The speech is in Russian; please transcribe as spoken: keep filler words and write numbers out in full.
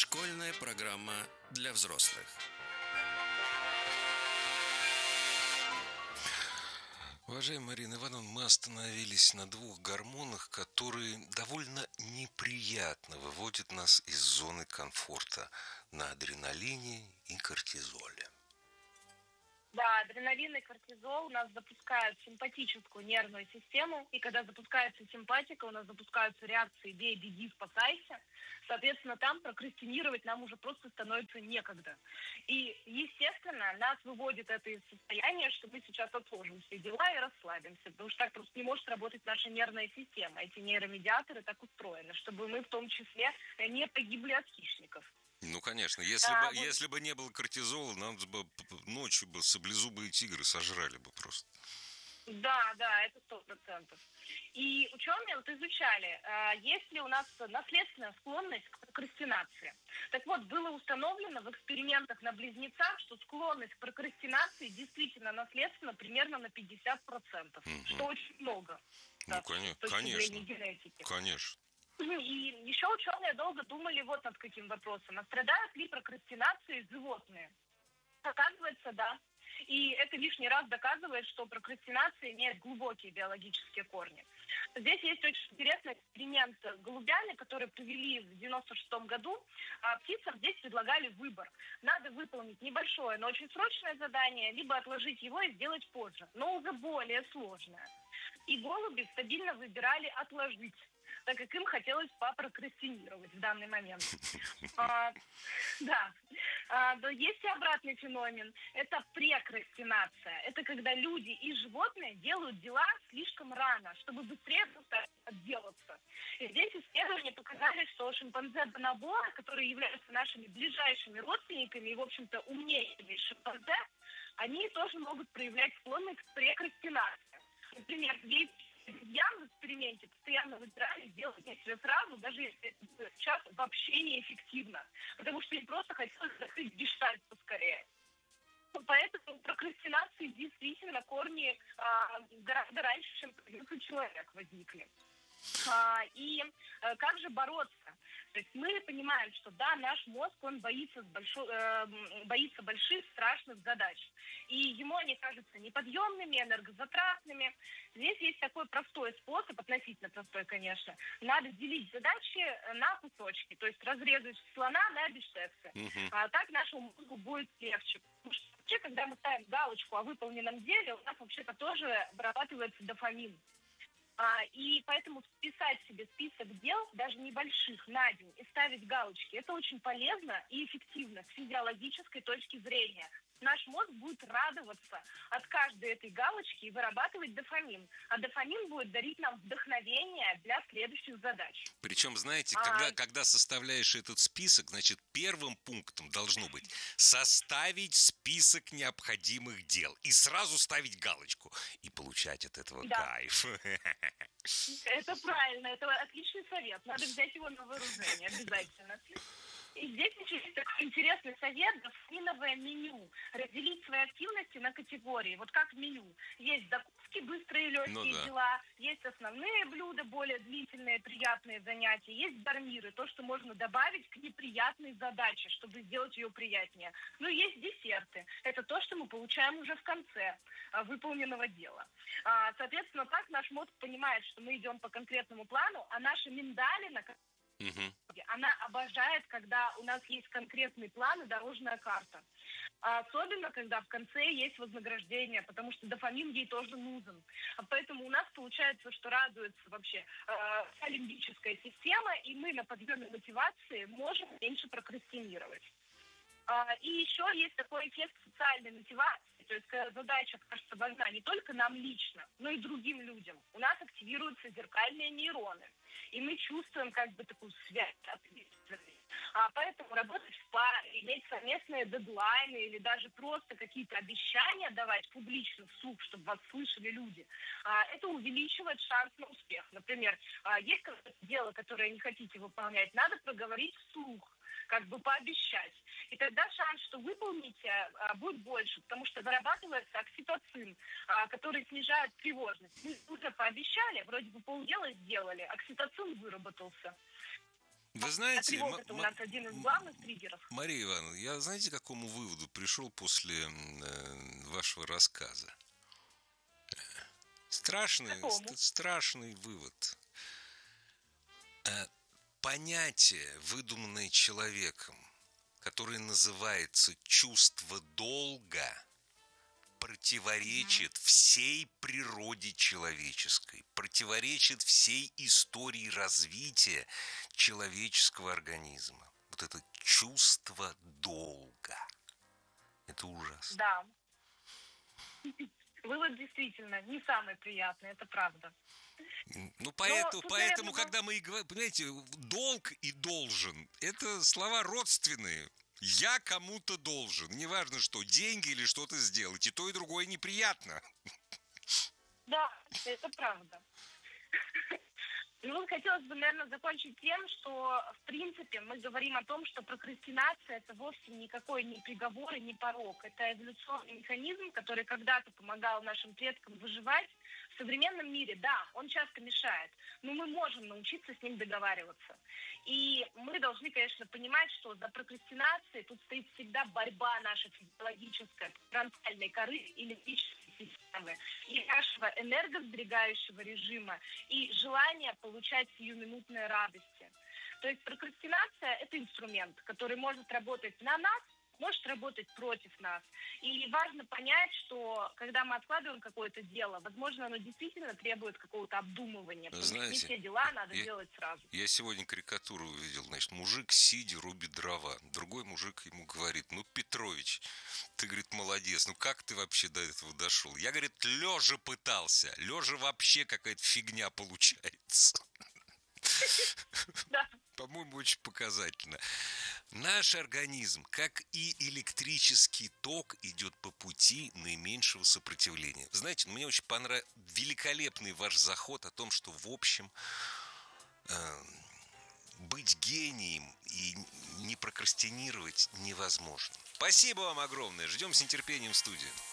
Школьная программа для взрослых. Уважаемая Марина Ивановна, мы остановились на двух гормонах, которые довольно неприятно выводят нас из зоны комфорта: на адреналине и кортизоле. Да, адреналин и кортизол у нас запускают симпатическую нервную систему, и когда запускается симпатика, у нас запускаются реакции «бей, беги, спасайся». Соответственно, там прокрастинировать нам уже просто становится некогда. И, естественно, нас выводит это из состояния, что мы сейчас отложим все дела и расслабимся, потому что так просто не может работать наша нервная система. Эти нейромедиаторы так устроены, чтобы мы в том числе не погибли от хищников. Ну, конечно, если, А, бы, вот... если бы не было кортизола, нам бы ночью бы саблезубые тигры сожрали бы просто. Да, да, это сто процентов. И ученые вот изучали, есть ли у нас наследственная склонность к прокрастинации. Так вот, было установлено в экспериментах на близнецах, что склонность к прокрастинации действительно наследственна примерно на пятьдесят процентов, угу. Что очень много. Ну, да, конечно, с точки конечно, зрения генетики. Конечно. И еще ученые долго думали вот над каким вопросом. А страдают ли прокрастинацией животные? Оказывается, да. И это лишний раз доказывает, что прокрастинация имеет глубокие биологические корни. Здесь есть очень интересный эксперимент с голубями, который провели в девяносто шестом году. А птицам здесь предлагали выбор. Надо выполнить небольшое, но очень срочное задание, либо отложить его и сделать позже, но уже более сложное. И голуби стабильно выбирали отложить, так как им хотелось попрокрастинировать в данный момент. А, да. А, но есть и обратный феномен. Это прекрастинация. Это когда люди и животные делают дела слишком рано, чтобы быстрее отделаться. И здесь исследования показали, что шимпанзе бонобо, которые являются нашими ближайшими родственниками и, в общем-то, умнейшими шимпанзе, они тоже могут проявлять склонность к прекрастинации. Например, есть обезьян в эксперименте постоянно выбирали сделать действия сразу, даже если это сейчас вообще неэффективно, потому что им просто хотелось закрыть гештальт поскорее. Поэтому у прокрастинации действительно корни а, гораздо раньше, чем появился человек, возникли. А, и а, как же бороться? То есть мы понимаем, что да, наш мозг, он боится, большой, э, боится больших, страшных задач. И ему они кажутся неподъемными, энергозатратными. Здесь есть такой простой способ, относительно простой, конечно. Надо делить задачи на кусочки, то есть разрезать слона на бифштексы. Uh-huh. А так нашему мозгу будет легче. Потому что вообще, когда мы ставим галочку о выполненном деле, у нас вообще-то тоже вырабатывается дофамин. А, и поэтому вписать себе список дел, даже небольших, на день, и ставить галочки, это очень полезно и эффективно с физиологической точки зрения. Наш мозг будет радоваться от каждой этой галочки и вырабатывать дофамин. А дофамин будет дарить нам вдохновение для следующих задач. Причем, знаете, а... когда, когда составляешь этот список, значит, первым пунктом должно быть составить список необходимых дел и сразу ставить галочку и получать от этого да. кайф. Это правильно, это отличный совет. Надо взять его на вооружение обязательно. И здесь еще есть такой интересный совет: дофаминовое меню. Разделить свои активности на категории. Вот как в меню. Есть закуски, быстрые и легкие ну, да. дела, есть основные блюда, более длительные, приятные занятия, есть гарниры, то, что можно добавить к неприятной задаче, чтобы сделать ее приятнее. Ну, есть десерты. Это то, что мы получаем уже в конце а, выполненного дела. А, соответственно, так наш мозг понимает, что мы идем по конкретному плану, а наша миндалина... Uh-huh. Она обожает, когда у нас есть конкретный план и дорожная карта. А особенно, когда в конце есть вознаграждение, потому что дофамин ей тоже нужен. А поэтому у нас получается, что радуется вообще э, лимбическая система, и мы на подъеме мотивации можем меньше прокрастинировать. А, и еще есть такой эффект социальной мотивации. То есть, когда задача кажется важна не только нам лично, но и другим людям. У нас активируются зеркальные нейроны. И мы чувствуем как бы такую связь ответственности. А поэтому работать в паре, иметь совместные дедлайны или даже просто какие-то обещания давать публично вслух, чтобы вас слышали люди, а, это увеличивает шанс на успех. Например, а, есть какое-то дело, которое не хотите выполнять, надо проговорить вслух, как бы пообещать. И тогда шанс, что выполните, а, будет больше, потому что вырабатывается окситоцин, а, который снижает тревожность. Мы уже пообещали, вроде бы полдела сделали, окситоцин выработался. Вы А знаете, тревога М- это у М- нас один из главных триггеров. Мария Ивановна, я знаете, к какому выводу пришел после э, вашего рассказа? Страшный, Какому? ст- страшный вывод. Э, Понятие, выдуманное человеком, которое называется чувство долга, противоречит всей природе человеческой, противоречит всей истории развития человеческого организма. Вот это чувство долга. Это ужасно. Да. Вывод действительно не самый приятный, это правда. Ну, поэтому, тут, поэтому наверное, когда мы и говорим, понимаете, долг и должен, это слова родственные. Я кому-то должен. Неважно что, деньги или что-то сделать. И то, и другое неприятно. Да, это правда. Ну, вот хотелось бы, наверное, закончить тем, что, в принципе, мы говорим о том, что прокрастинация – это вовсе никакой не приговор и не порок. Это эволюционный механизм, который когда-то помогал нашим предкам выживать. В современном мире, да, он часто мешает, но мы можем научиться с ним договариваться. И мы должны, конечно, понимать, что за прокрастинацией тут стоит всегда борьба наша физиологическая, фронтальной коры и лимбической системы, и нашего энергосберегающего режима, и желание получать сиюминутные радости. То есть прокрастинация – это инструмент, который может работать на нас, может работать против нас. И важно понять, что когда мы откладываем какое-то дело, возможно, оно действительно требует какого-то обдумывания, потому Знаете, что не все дела надо я, делать сразу. Я сегодня карикатуру увидел, значит, мужик сидя рубит дрова. Другой мужик ему говорит: ну, Петрович, ты, говорит, молодец, ну как ты вообще до этого дошел? Я, говорит, лежа пытался. Лежа вообще какая-то фигня получается. Да. По-моему, очень показательно. Наш организм, как и электрический ток, идет по пути наименьшего сопротивления. Знаете, мне очень понравился великолепный ваш заход о том, что, в общем, э, быть гением и не прокрастинировать невозможно. Спасибо вам огромное. Ждем с нетерпением в студии.